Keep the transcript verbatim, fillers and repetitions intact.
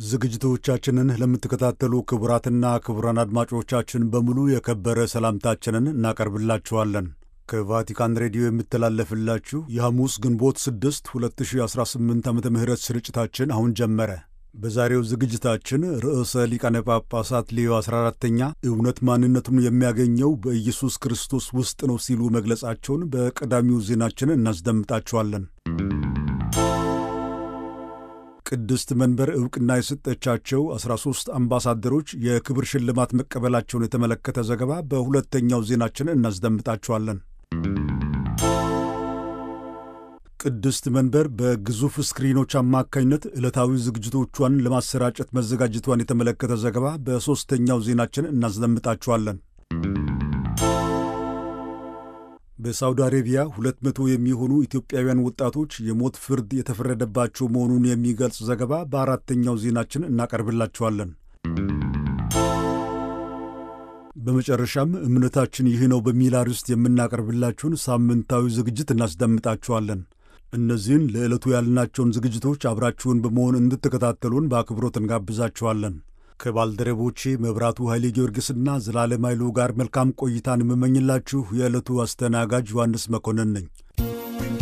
ዝግጅቶቻችንን ለምትከታተሉ ክቡራትና ክቡራን አድማጮቻችን በሙሉ የከበረ ሰላምታችንን እናቀርብላችኋለን። ከቫቲካን ሬዲዮ የሚተላለፍላችሁ የሐሙስ ግንቦት ስድስት ሁለት ሺህ አስራ ስምንት ዓመተ ምህረት ስርጭታችን አሁን ጀመረ። በዛሬው ዝግጅታችን ርዕሰ ሊቃነ ጳጳሳት ሌዮ አስራ አራተኛ እውነት ማንነቱን የሚያገኘው በኢየሱስ ክርስቶስ ውስጥ ነው ሲሉ መግለጻቸውን በቀዳሚው ዜናችን እናስደምጣችኋለን። ቅድስት መንበር ዕውቅና የሰጠቻቸው አስራ ሦስት አምባሳደሮች የክብር ሽልማት መቀበላቸውን የተመለከተ ዘገባ በሁለተኛው ዜናችን እናስደምጣችኋለን። ቅድስት መንበር በግዙፍ ስክሪኖች አማካኝነት ዕለታዊ ዝግጅቶቿን ለማሰራጨት መዘጋጀቷን የተመለከተ ዘገባ በሦስተኛው ዜናችን እናስደምጣችኋለን። በሳውዲ አረቢያ ሁለት መቶ የሚሆኑ ኢትዮጵያውያን ወጣቶች የሞት ፍርድ የተፈረደባቸው መሆኑን የሚገልጽ ዘገባ በአራተኛው ዜናችን እናቀርብላችኋለን። በመጨረሻም እምነታችን ይህ ነው በሚል አርዕስት የምናቀርብላችሁን ሳምንታዊ ዝግጅት እናስደምጣችኋለን። እነዚህን ለዕለቱ ያልናቸውን ዝግጅቶች አብራችሁን በመሆን እንድትከታተሉን በአክብሮት እንጋብዛችኋለን። ከባልደረቦቼ መብራቱ ኃይሌ ጊዮርጊስና ዘላለም ኃይሉ ጋር መልካም ቆይታን የምመኝላችሁ የዕለቱ አስተናጋጅ ዮሐንስ መኮንን ነኝ።